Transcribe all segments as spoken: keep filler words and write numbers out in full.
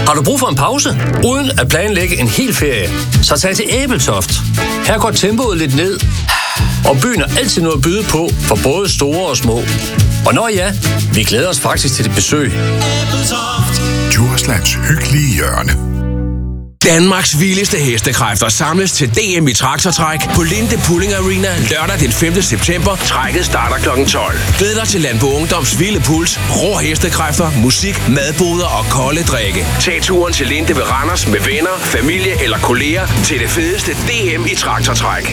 Har du brug for en pause? Uden at planlægge en hel ferie, så tag til Ebeltoft. Her går tempoet lidt ned, og byen har altid noget at byde på for både store og små. Og når ja, vi glæder os faktisk til det besøg. Djurslands hyggelige hjørne. Danmarks vildeste hestekræfter samles til D M i traktortræk på Linde Pulling Arena lørdag den femte september. Trækket starter klokken tolv. Glæd dig til Landbo Ungdoms vilde puls, rå hestekræfter, musik, madboder og kolde drikke. Tag turen til Linde ved Randers med venner, familie eller kolleger til det fedeste D M i traktortræk.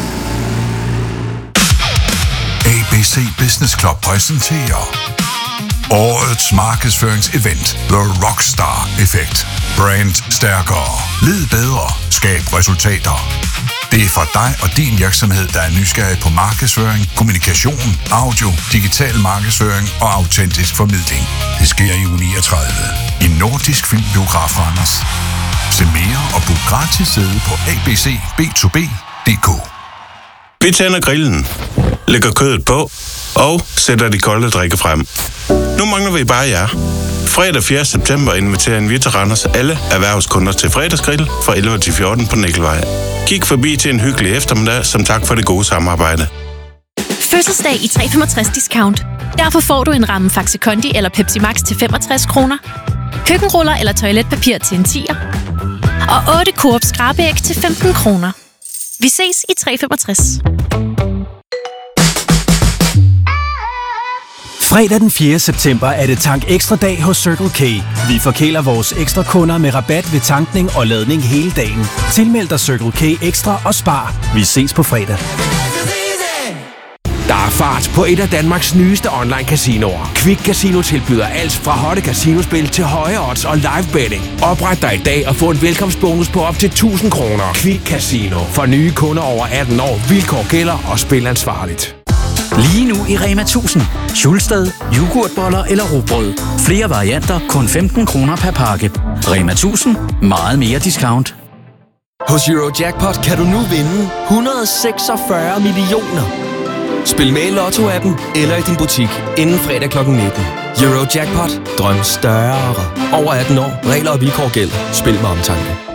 A B C Business Club præsenterer årets markedsføringsevent, The Rockstar Effekt. Brand stærkere. Led bedre. Skab resultater. Det er for dig og din virksomhed, der er nysgerrig på markedsføring, kommunikation, audio, digital markedsføring og autentisk formidling. Det sker i uge niogtredive i Nordisk Filmbiograf Randers. Se mere og book gratis sæde på a b c b to b punktum d k. Vi tænder grillen, lægger kødet på og sætter de kolde drikke frem. Nu mangler vi bare jer. Fredag fjerde september inviterer vi til Randers alle erhvervskunder til fredagsgrill fra elleve til fjorten på Nikkelvej. Kig forbi til en hyggelig eftermiddag som tak for det gode samarbejde. Fødselsdag i tre komma femogtres discount. Derfor får du en ramme Faxe Kondi eller Pepsi Max til femogtres kroner, køkkenruller eller toiletpapir til en tier og otte Coop skrabeæg til femten kroner. Vi ses i tre komma femogtres. Fredag den fjerde september er det Tank Ekstra dag hos Circle K. Vi forkæler vores ekstra kunder med rabat ved tankning og ladning hele dagen. Tilmeld dig Circle K Ekstra og spar. Vi ses på fredag. Der er fart på et af Danmarks nyeste online casinoer. Quick Casino tilbyder alt fra hotte casinospil til høje odds og live betting. Opret dig i dag og få en velkomstbonus på op til tusind kroner. Quick Casino. For nye kunder over atten år. Vilkår gælder og spil ansvarligt. Lige nu i Rema tusind. Schulsted, yoghurtboller eller rugbrød. Flere varianter, kun femten kroner per pakke. Rema tusind. Meget mere discount. Hos Eurojackpot kan du nu vinde et hundrede og seksogfyrre millioner. Spil med i Lotto-appen eller i din butik inden fredag klokken nitten. Eurojackpot. Drøm større. Over atten år. Regler og vilkår gælder. Spil med omtanke.